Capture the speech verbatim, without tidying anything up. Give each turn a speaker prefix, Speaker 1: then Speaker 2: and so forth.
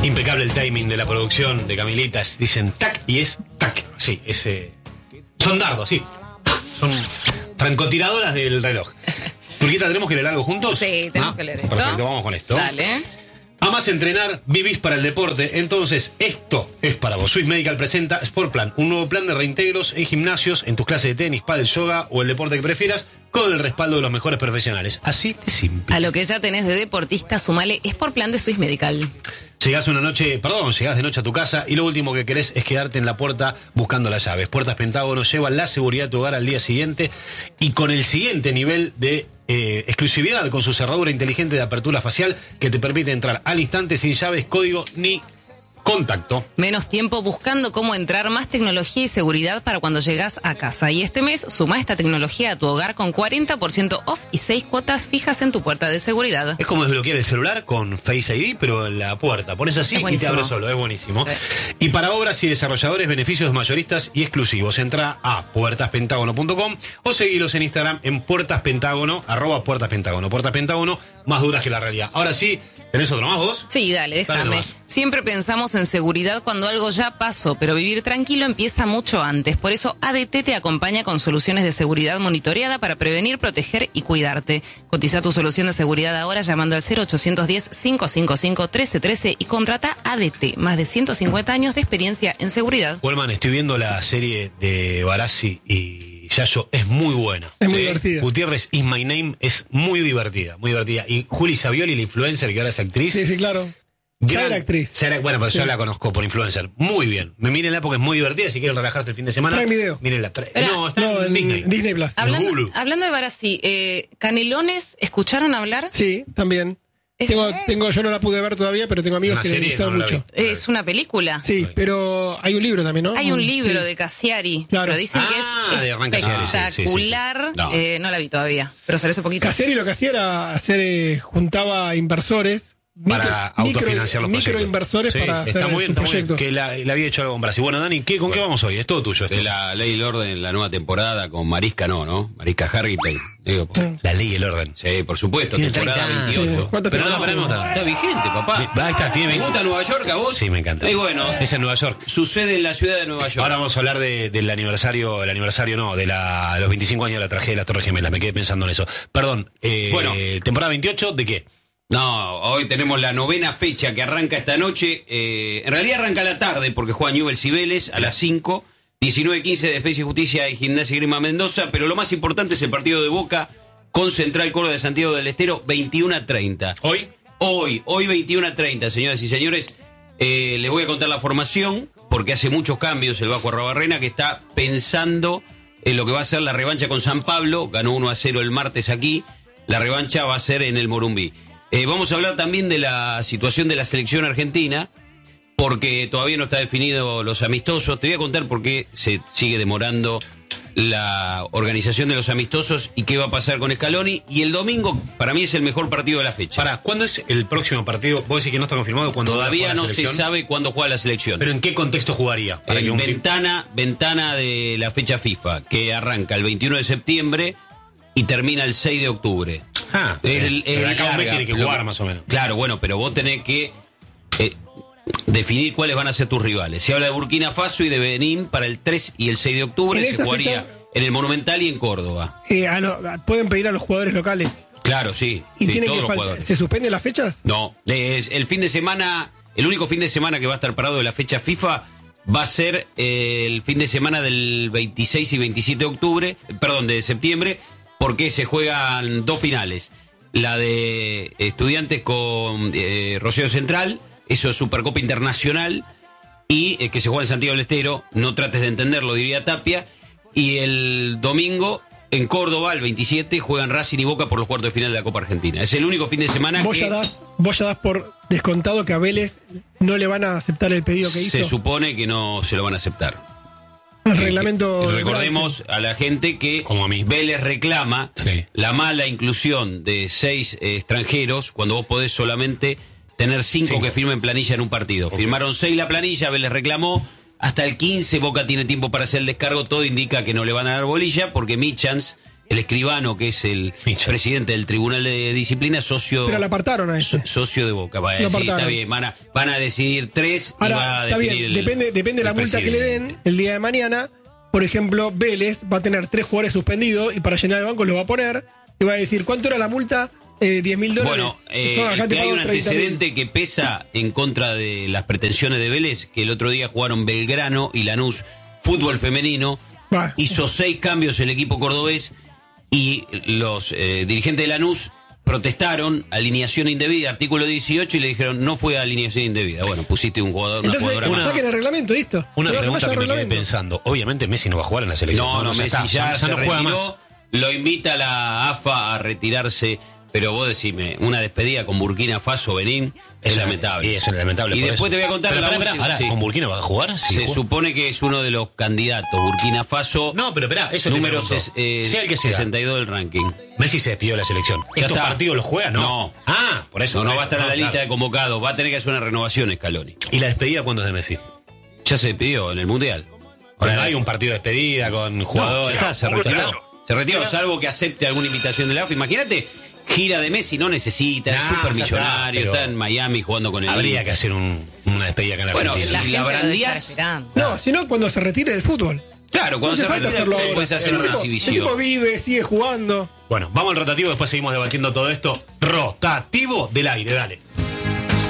Speaker 1: Impecable el timing de la producción de Camilitas. Dicen tac y es tac. Sí, es, eh, son dardos, sí. Son francotiradoras del reloj. Turquita, ¿tenemos que leer algo juntos?
Speaker 2: Sí, tenemos ah, que leer esto.
Speaker 1: Perfecto, vamos con esto.
Speaker 2: Dale.
Speaker 1: Amás entrenar, vivís para el deporte, entonces esto es para vos. Swiss Medical presenta Sport Plan, un nuevo plan de reintegros en gimnasios, en tus clases de tenis, pádel, yoga o el deporte que prefieras, con el respaldo de los mejores profesionales. Así de simple.
Speaker 2: A lo que ya tenés de deportista, sumale Sport Plan de Swiss Medical.
Speaker 1: Llegás una noche, perdón, llegás de noche a tu casa y lo último que querés es quedarte en la puerta buscando las llaves. Puertas Pentágono lleva la seguridad a tu hogar al día siguiente y con el siguiente nivel de eh, exclusividad, con su cerradura inteligente de apertura facial que te permite entrar al instante sin llaves, código ni contacto.
Speaker 2: Menos tiempo buscando cómo entrar, más tecnología y seguridad para cuando llegás a casa. Y este mes suma esta tecnología a tu hogar con cuarenta por ciento off y seis cuotas fijas en tu puerta de seguridad.
Speaker 1: Es como desbloquear el celular con Face I D, pero en la puerta. Pones así y te abre solo, es buenísimo. Sí. Y para obras y desarrolladores, beneficios mayoristas y exclusivos. Entra a puertas pentágono punto com o seguilos en Instagram en puertaspentágono, arroba puertaspentágono. Puertas Pentágono, más duras que la realidad. Ahora sí, ¿tenés otro más vos?
Speaker 2: Sí, dale, déjame. Siempre pensamos en seguridad cuando algo ya pasó, pero vivir tranquilo empieza mucho antes. Por eso A D T te acompaña con soluciones de seguridad monitoreada para prevenir, proteger y cuidarte. Cotiza tu solución de seguridad ahora llamando al cero ochocientos diez, cinco cinco cinco, trece trece y contrata A D T. Más de ciento cincuenta años de experiencia en seguridad.
Speaker 1: Wellman, estoy viendo la serie de Barassi y Yayo, es muy buena.
Speaker 3: Es muy ¿sí? divertida.
Speaker 1: Gutiérrez Is My Name es muy divertida, muy divertida. Y Juli Savioli, la influencer que ahora es actriz.
Speaker 3: Sí, sí, claro.
Speaker 1: Gran,
Speaker 3: ya era actriz.
Speaker 1: Ya era, bueno, pero sí. yo la conozco por influencer. Muy bien. Mírenla porque es muy divertida. Si quieren relajarte el fin de semana.
Speaker 3: Prime Video.
Speaker 1: Mírenla. No, está no, en, en Disney.
Speaker 3: Disney Plus.
Speaker 2: Hablando, hablando de Barassi, eh, ¿Canelones escucharon hablar?
Speaker 3: Sí, también. Tengo, tengo, yo no la pude ver todavía, pero tengo amigos que les gustaron no mucho.
Speaker 2: Es una película.
Speaker 3: Sí, pero hay un libro también, ¿no?
Speaker 2: Hay un libro
Speaker 3: sí.
Speaker 2: de Cassiari.
Speaker 3: Claro.
Speaker 2: Pero dicen
Speaker 1: ah,
Speaker 2: que es
Speaker 1: de
Speaker 2: espectacular. Sí, sí, sí, sí. No. Eh, no la vi todavía, pero salió hace poquito.
Speaker 3: Cassiari lo que hacía era hacer, eh, juntaba inversores.
Speaker 1: Para
Speaker 3: micro,
Speaker 1: autofinanciar los
Speaker 3: proyectos. Microinversores sí, para hacer
Speaker 1: está muy bien,
Speaker 3: su proyecto.
Speaker 1: Que la, la había hecho algo con Brasil. Bueno, Dani, ¿qué, ¿con bueno, qué vamos hoy? Es todo tuyo.
Speaker 4: De la Ley y el Orden, la nueva temporada con Mariska, no, ¿no? Mariska Hargitay. Digo,
Speaker 1: sí. La Ley y el Orden.
Speaker 4: Sí, por supuesto, temporada veintiocho.
Speaker 3: Sí.
Speaker 4: Pero no, pero no, está vigente, papá.
Speaker 1: Va, está, tiene
Speaker 4: ¿Te gusta Nueva York a vos?
Speaker 1: Sí, me encanta.
Speaker 4: Y bueno,
Speaker 1: es en Nueva York.
Speaker 4: Sucede en la ciudad de Nueva York.
Speaker 1: Ahora vamos a hablar de, del aniversario, el aniversario no, de la, los veinticinco años de la tragedia de las Torres Gemelas. Me quedé pensando en eso. Perdón, eh, bueno, temporada veintiocho, ¿de qué?
Speaker 4: No, hoy tenemos la novena fecha que arranca esta noche. Eh, en realidad arranca a la tarde porque juega Newell's y Vélez a las cinco. diecinueve quince de Defensa y Justicia y Gimnasia y Grima Mendoza. Pero lo más importante es el partido de Boca con Central Córdoba de Santiago del Estero, veintiuno a treinta.
Speaker 1: ¿Hoy?
Speaker 4: Hoy, hoy veintiuno a treinta, señoras y señores. Eh, les voy a contar la formación porque hace muchos cambios el Vasco Arrobarrena, que está pensando en lo que va a ser la revancha con San Pablo. Ganó uno a cero el martes aquí. La revancha va a ser en el Morumbí. Eh, vamos a hablar también de la situación de la selección argentina, porque todavía no está definido los amistosos. Te voy a contar por qué se sigue demorando la organización de los amistosos y qué va a pasar con Scaloni. Y el domingo, para mí, es el mejor partido de la fecha.
Speaker 1: Para, ¿cuándo es el próximo partido? Vos decís que no está confirmado. ¿Cuándo
Speaker 4: todavía no se sabe cuándo juega la selección.
Speaker 1: ¿Pero en qué contexto jugaría?
Speaker 4: Para en ventana, ventana de la fecha FIFA, que arranca el veintiuno de septiembre y termina el seis de octubre.
Speaker 1: Ah, el, el, el acá tiene que jugar más o menos.
Speaker 4: Claro, bueno, pero vos tenés que eh, definir cuáles van a ser tus rivales. Se habla de Burkina Faso y de Benín para el tres y el seis de octubre. Se jugaría fecha, en el Monumental y en Córdoba.
Speaker 3: Eh, a lo, pueden pedir a los jugadores locales.
Speaker 4: Claro, sí.
Speaker 3: ¿Y
Speaker 4: sí,
Speaker 3: tienen
Speaker 4: todos
Speaker 3: que
Speaker 4: los
Speaker 3: fal-
Speaker 4: jugadores.
Speaker 3: ¿Se suspenden las fechas?
Speaker 4: No, es el fin de semana, el único fin de semana que va a estar parado de la fecha FIFA va a ser eh, el fin de semana del veintiséis y veintisiete de octubre, perdón, de septiembre, porque se juegan dos finales. La de Estudiantes con eh, Rosario Central, eso es Supercopa Internacional, y eh, que se juega en Santiago del Estero, no trates de entenderlo, diría Tapia, y el domingo en Córdoba, el veintisiete, juegan Racing y Boca por los cuartos de final de la Copa Argentina. Es el único fin de semana
Speaker 3: ¿Vos
Speaker 4: que...
Speaker 3: Ya das, vos ya das por descontado que a Vélez no le van a aceptar el pedido que hizo.
Speaker 4: Se supone que no se lo van a aceptar.
Speaker 3: El reglamento.
Speaker 4: Eh, recordemos a la gente que
Speaker 1: como a mí.
Speaker 4: Vélez reclama
Speaker 1: sí.
Speaker 4: la mala inclusión de seis eh, extranjeros cuando vos podés solamente tener cinco, cinco que firmen planilla en un partido. Okay. Firmaron seis la planilla, Vélez reclamó. Hasta el quince Boca tiene tiempo para hacer el descargo. Todo indica que no le van a dar bolilla porque Michans, el escribano, que es el
Speaker 1: Michel.
Speaker 4: presidente del Tribunal de Disciplina, socio...
Speaker 3: Pero la apartaron a
Speaker 4: so-
Speaker 3: este.
Speaker 4: socio de Boca. Va a
Speaker 3: Lo
Speaker 4: decir, está
Speaker 3: apartaron.
Speaker 4: bien, van a, van a decidir tres y va
Speaker 3: Ahora,
Speaker 4: a
Speaker 3: está
Speaker 4: definir
Speaker 3: bien,
Speaker 4: el-
Speaker 3: depende, depende de la
Speaker 4: el
Speaker 3: multa que le
Speaker 4: presidente.
Speaker 3: den el día de mañana. Por ejemplo, Vélez va a tener tres jugadores suspendidos y para llenar el banco los va a poner y va a decir, ¿cuánto era la multa? Eh, diez mil dólares.
Speaker 4: Bueno, eh,
Speaker 3: Son, acá te
Speaker 4: que hay
Speaker 3: pago
Speaker 4: un
Speaker 3: treinta mil.
Speaker 4: antecedente que pesa en contra de las pretensiones de Vélez, que el otro día jugaron Belgrano y Lanús, fútbol femenino,
Speaker 3: Va.
Speaker 4: hizo seis cambios el equipo cordobés y los eh, dirigentes de Lanús protestaron, alineación indebida, artículo dieciocho, y le dijeron, no fue alineación indebida. Bueno, pusiste un jugador, una
Speaker 3: Entonces,
Speaker 4: jugadora
Speaker 1: una-
Speaker 4: más.
Speaker 3: saquen el reglamento, listo.
Speaker 1: Una
Speaker 3: Pero
Speaker 1: pregunta
Speaker 3: vaya
Speaker 1: que
Speaker 3: al
Speaker 1: me quedé
Speaker 3: reglamento.
Speaker 1: pensando. Obviamente Messi no va a jugar en la selección.
Speaker 4: No, no,
Speaker 1: ya
Speaker 4: Messi
Speaker 1: está,
Speaker 4: ya, se
Speaker 1: no juega más.
Speaker 4: retiró, lo invita la A F A a retirarse, pero vos decime, una despedida con Burkina Faso, Benín, es
Speaker 1: Eso-
Speaker 4: lamentable.
Speaker 1: Y eso es lamentable.
Speaker 4: Y
Speaker 1: por
Speaker 4: después
Speaker 1: eso.
Speaker 4: te voy a contar
Speaker 1: Pero,
Speaker 4: la
Speaker 1: pará,
Speaker 4: última-
Speaker 1: pará,
Speaker 4: sí.
Speaker 1: ¿con Burkina va a jugar? Sí,
Speaker 4: Se
Speaker 1: juega.
Speaker 4: supone que es uno de los candidatos, Burkina Faso,
Speaker 1: No, pero esperá, eso te
Speaker 4: número
Speaker 1: pregunto.
Speaker 4: ses- eh,
Speaker 1: Sea el que sea.
Speaker 4: sesenta y dos del ranking.
Speaker 1: Messi se despidió de la selección.
Speaker 4: Ya
Speaker 1: ¿Estos
Speaker 4: está.
Speaker 1: partidos los juega? No.
Speaker 4: No.
Speaker 1: Ah, por eso.
Speaker 4: No, no
Speaker 1: por
Speaker 4: va a
Speaker 1: eso,
Speaker 4: estar en la lista
Speaker 1: claro.
Speaker 4: de convocados, va a tener que hacer una renovación, Scaloni.
Speaker 1: ¿Y la despedida cuándo es de Messi?
Speaker 4: Ya se despidió en el Mundial.
Speaker 1: Ahora hay un partido de despedida con
Speaker 4: No,
Speaker 1: jugadores.
Speaker 4: ya está, se retiró. Se retiró, salvo que acepte alguna invitación de la A F A. Imagínate, gira de Messi no necesita, es
Speaker 1: No,
Speaker 4: súper
Speaker 1: ya está,
Speaker 4: millonario,
Speaker 1: pero
Speaker 4: está en Miami jugando con el
Speaker 1: Habría
Speaker 4: Inter.
Speaker 1: que hacer un- una despedida acá en la
Speaker 4: Bueno,
Speaker 1: Argentina.
Speaker 4: sí.
Speaker 2: La
Speaker 4: la
Speaker 2: gente lo debe estar
Speaker 4: brandeás-
Speaker 2: esperando.
Speaker 3: No, sino cuando se retire del fútbol.
Speaker 4: Claro, cuando
Speaker 3: no hace
Speaker 4: se
Speaker 3: falta
Speaker 4: retira,
Speaker 3: hacerlo ahora.
Speaker 4: puedes hacer
Speaker 3: El
Speaker 4: una
Speaker 3: tipo-
Speaker 4: exhibición.
Speaker 3: El tipo vive, sigue jugando.
Speaker 1: Bueno, vamos al rotativo, después seguimos debatiendo todo esto. Rotativo del aire, dale.